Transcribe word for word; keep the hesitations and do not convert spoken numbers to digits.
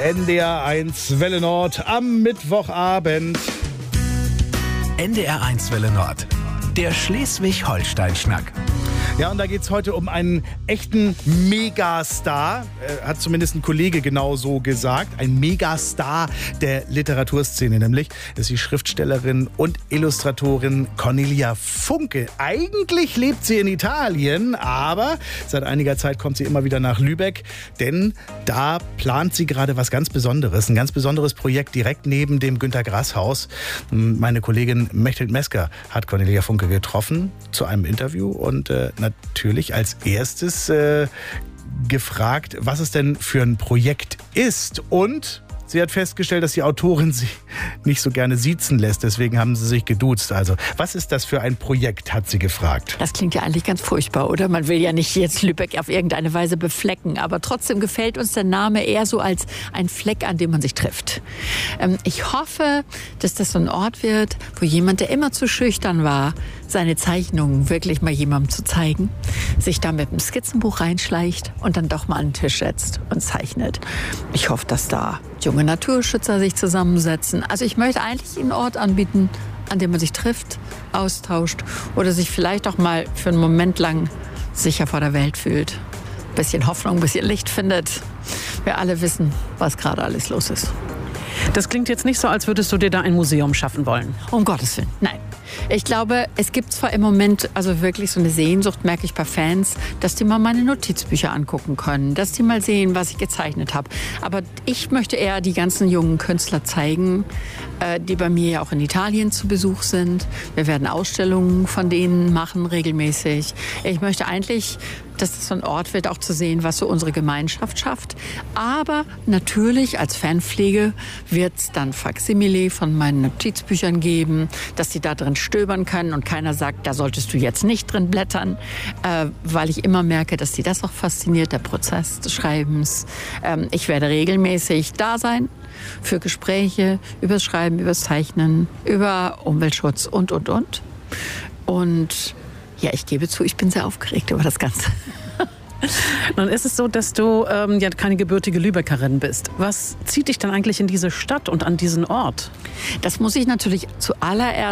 N D R eins Welle Nord am Mittwochabend. N D R eins Welle Nord, der Schleswig-Holstein-Schnack. Ja, und da geht es heute um einen echten Megastar, äh, hat zumindest ein Kollege genau so gesagt, ein Megastar der Literaturszene, nämlich ist die Schriftstellerin und Illustratorin Cornelia Funke. Eigentlich lebt sie in Italien, aber seit einiger Zeit kommt sie immer wieder nach Lübeck, denn da plant sie gerade was ganz Besonderes, ein ganz besonderes Projekt direkt neben dem Günter-Grass-Haus. Meine Kollegin Mechthild Mesker hat Cornelia Funke getroffen zu einem Interview und äh, natürlich als erstes äh, gefragt, was es denn für ein Projekt ist. Und sie hat festgestellt, dass die Autorin sie nicht so gerne siezen lässt. Deswegen haben sie sich geduzt. Also, was ist das für ein Projekt, hat sie gefragt. Das klingt ja eigentlich ganz furchtbar, oder? Man will ja nicht jetzt Lübeck auf irgendeine Weise beflecken. Aber trotzdem gefällt uns der Name eher so als ein Fleck, an dem man sich trifft. Ähm, ich hoffe, dass das so ein Ort wird, wo jemand, der immer zu schüchtern war, seine Zeichnungen wirklich mal jemandem zu zeigen, sich da mit einem Skizzenbuch reinschleicht und dann doch mal an den Tisch setzt und zeichnet. Ich hoffe, dass da junge Naturschützer sich zusammensetzen. Also ich möchte eigentlich einen Ort anbieten, an dem man sich trifft, austauscht oder sich vielleicht auch mal für einen Moment lang sicher vor der Welt fühlt. Ein bisschen Hoffnung, ein bisschen Licht findet. Wir alle wissen, was gerade alles los ist. Das klingt jetzt nicht so, als würdest du dir da ein Museum schaffen wollen. Um Gottes Willen, nein. Ich glaube, es gibt zwar im Moment also wirklich so eine Sehnsucht, merke ich bei Fans, dass die mal meine Notizbücher angucken können, dass die mal sehen, was ich gezeichnet habe. Aber ich möchte eher die ganzen jungen Künstler zeigen, äh, die bei mir ja auch in Italien zu Besuch sind. Wir werden Ausstellungen von denen machen regelmäßig. Ich möchte eigentlich, dass das so ein Ort wird, auch zu sehen, was so unsere Gemeinschaft schafft. Aber natürlich als Fanpflege wird es dann Faksimile von meinen Notizbüchern geben, dass die da drin stöbern können und keiner sagt, da solltest du jetzt nicht drin blättern, äh, weil ich immer merke, dass die das auch fasziniert, der Prozess des Schreibens. Ähm, ich werde regelmäßig da sein für Gespräche übers Schreiben, übers Zeichnen, über Umweltschutz und, und, und. Und ja, ich gebe zu, ich bin sehr aufgeregt über das Ganze. Nun ist es so, dass du ähm, ja keine gebürtige Lübeckerin bist. Was zieht dich dann eigentlich in diese Stadt und an diesen Ort? Das muss ich natürlich zuallererst